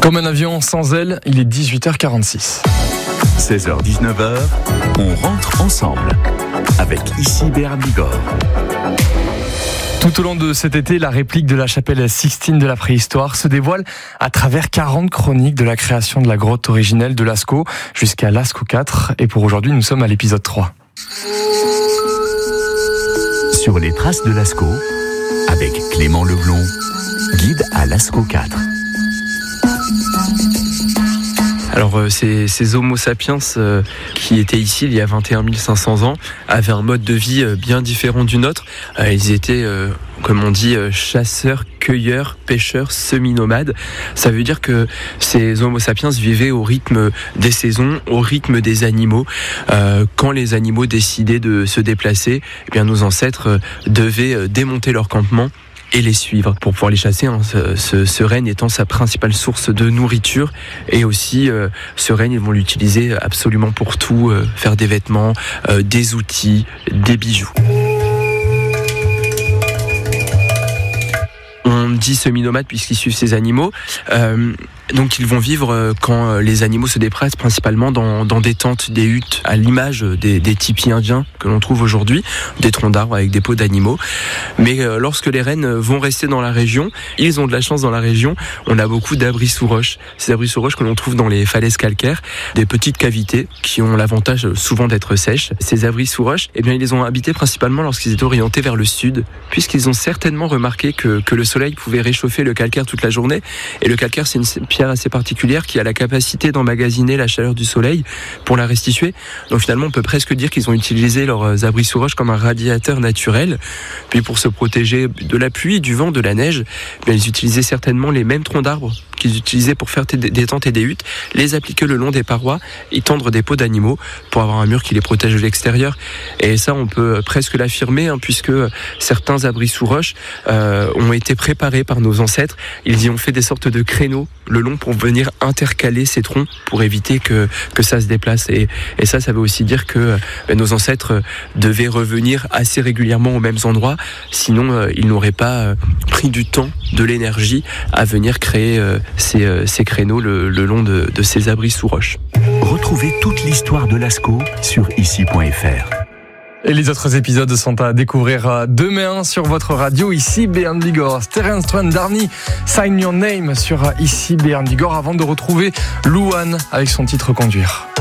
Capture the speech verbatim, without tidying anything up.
Comme un avion sans aile, il est dix-huit heures quarante-six. seize heures dix-neuf heures, on rentre ensemble avec ici Béarn Bigorre. Tout au long de cet été, la réplique de la chapelle Sixtine de la préhistoire se dévoile à travers quarante chroniques de la création de la grotte originelle de Lascaux jusqu'à Lascaux quatre. Et pour aujourd'hui, nous sommes à l'épisode trois. Sur les traces de Lascaux, avec Clément Leblond, guide à Lascaux quatre. Alors euh, ces, ces Homo sapiens euh, qui étaient ici il y a vingt et un mille cinq cents ans avaient un mode de vie euh, bien différent du nôtre. Euh, ils étaient, euh, comme on dit, euh, chasseurs, cueilleurs, pêcheurs, semi-nomades. Ça veut dire que ces Homo sapiens vivaient au rythme des saisons, au rythme des animaux. Euh, quand les animaux décidaient de se déplacer, eh bien nos ancêtres euh, devaient euh, démonter leur campement et les suivre pour pouvoir les chasser, hein. ce, ce, ce renne étant sa principale source de nourriture, et aussi euh, ce renne ils vont l'utiliser absolument pour tout, euh, faire des vêtements, euh, des outils, des bijoux. On dit semi-nomades puisqu'ils suivent ces animaux. Euh, donc ils vont vivre quand les animaux se déplacent principalement dans, dans des tentes, des huttes, à l'image des, des tipis indiens que l'on trouve aujourd'hui, des troncs d'arbres avec des peaux d'animaux. Mais euh, lorsque les rennes vont rester dans la région, ils ont de la chance dans la région, on a beaucoup d'abris sous roches. Ces abris sous roches que l'on trouve dans les falaises calcaires, des petites cavités qui ont l'avantage souvent d'être sèches. Ces abris sous roches, eh bien ils les ont habités principalement lorsqu'ils étaient orientés vers le sud, puisqu'ils ont certainement remarqué que, que le soleil pouvait réchauffer le calcaire toute la journée. Et le calcaire, c'est une pierre assez particulière qui a la capacité d'emmagasiner la chaleur du soleil pour la restituer. Donc finalement, on peut presque dire qu'ils ont utilisé leurs abris sous roche comme un radiateur naturel. Puis pour se protéger de la pluie, du vent, de la neige, bien, ils utilisaient certainement les mêmes troncs d'arbres qu'ils utilisaient pour faire des tentes et des huttes, les appliquer le long des parois et tendre des peaux d'animaux pour avoir un mur qui les protège de l'extérieur. Et ça, on peut presque l'affirmer, hein, puisque certains abris sous roche euh, ont été préparés par nos ancêtres. Ils y ont fait des sortes de créneaux le long pour venir intercaler ces troncs pour éviter que, que ça se déplace. Et, et ça, ça veut aussi dire que ben, nos ancêtres devaient revenir assez régulièrement aux mêmes endroits, sinon euh, ils n'auraient pas euh, pris du temps, de l'énergie à venir créer euh, ces, euh, ces créneaux le, le long de, de ces abris sous roche. Retrouvez toute l'histoire de Lascaux sur ici point f r. Et les autres épisodes sont à découvrir demain sur votre radio, ici Béarn Bigorre. Terence Trent D'Arcy, Sign Your Name sur ici Béarn Bigorre, avant de retrouver Louane avec son titre Conduire.